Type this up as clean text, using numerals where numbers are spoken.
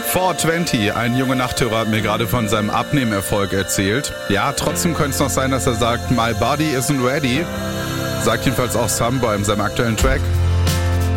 420, ein junger Nachthörer hat mir gerade von seinem Abnehmerfolg erzählt. Ja, trotzdem könnte es noch sein, dass er sagt, my body isn't ready. Sagt jedenfalls auch Samba in seinem aktuellen Track.